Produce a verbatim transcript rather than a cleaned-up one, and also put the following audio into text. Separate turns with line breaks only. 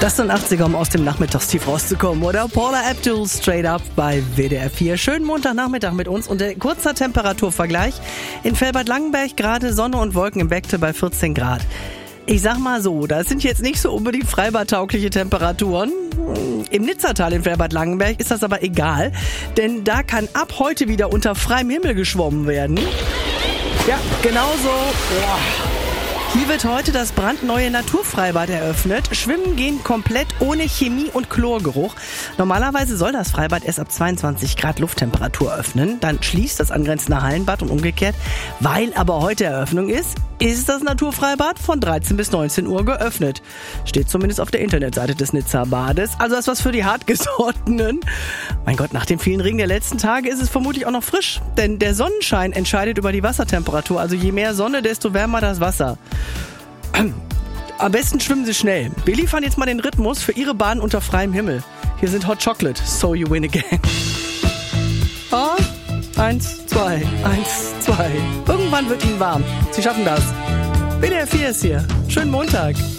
Das sind achtziger, um aus dem Nachmittagstief rauszukommen, oder? Paula Abdul, Straight Up bei W D R vier. Schönen Montagnachmittag mit uns und der kurzer Temperaturvergleich. In Velbert-Langenberg gerade Sonne und Wolken im Vektor bei vierzehn Grad. Ich sag mal so, das sind jetzt nicht so unbedingt freibadtaugliche Temperaturen. Im Nitzertal in Velbert-Langenberg ist das aber egal, denn da kann ab heute wieder unter freiem Himmel geschwommen werden. Ja, genau so. Boah. Hier wird heute das brandneue Naturfreibad eröffnet. Schwimmen gehen komplett ohne Chemie und Chlorgeruch. Normalerweise soll das Freibad erst ab zweiundzwanzig Grad Lufttemperatur öffnen. Dann schließt das angrenzende Hallenbad und umgekehrt. Weil aber heute Eröffnung ist, ist das Naturfreibad von dreizehn bis neunzehn Uhr geöffnet. Steht zumindest auf der Internetseite des Nizza Bades. Also das ist was für die Hartgesottenen. Mein Gott, nach dem vielen Regen der letzten Tage ist es vermutlich auch noch frisch. Denn der Sonnenschein entscheidet über die Wassertemperatur. Also je mehr Sonne, desto wärmer das Wasser. Am besten schwimmen Sie schnell. Billy fand jetzt mal den Rhythmus für Ihre Bahn unter freiem Himmel. Hier sind Hot Chocolate, So You Win Again. Ah, eins, zwei, eins, zwei. Irgendwann wird Ihnen warm. Sie schaffen das. W D R vier ist hier. Schönen Montag.